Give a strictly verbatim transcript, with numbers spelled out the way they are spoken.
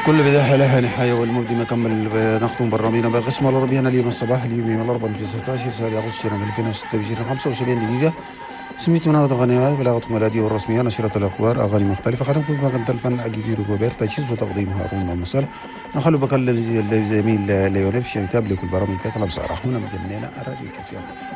كل بداية لها نهاية والمبدي مكمل. نختم برنامجنا بقسم العربية اليوم الصباح اليوم يوم الأربعاء في ستة عشر شهر أغسطس سنة ألفين وستة وعشرين خمسة وسبعين دقيقة. سميت مناوضة غنيات بلاغة ميلادية والرسمية نشرة الأخبار أغاني مختلفة خلينا نقول بقى الفن أجيبير وبير تجهيز وتقديم هارون ومصر نخلو بكل زميل ليونيف شريتاب لكل برامج كتلم صارحونا مجنينا أرادي كتير.